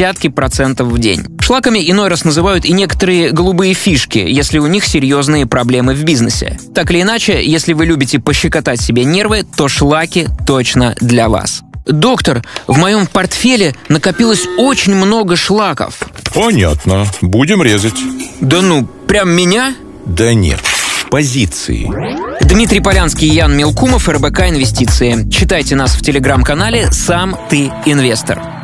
десятки процентов в день. Шлаками иной раз называют и некоторые голубые фишки, если у них серьезные проблемы в бизнесе. Так или иначе, если вы любите пощекотать себе нервы, то шлаки точно для вас. Доктор, в моем портфеле накопилось очень много шлаков. Понятно. Будем резать. Да ну, прям меня? Да нет. Позиции. Дмитрий Полянский и Ян Мелкумов, РБК Инвестиции. Читайте нас в телеграм-канале «Сам ты инвестор».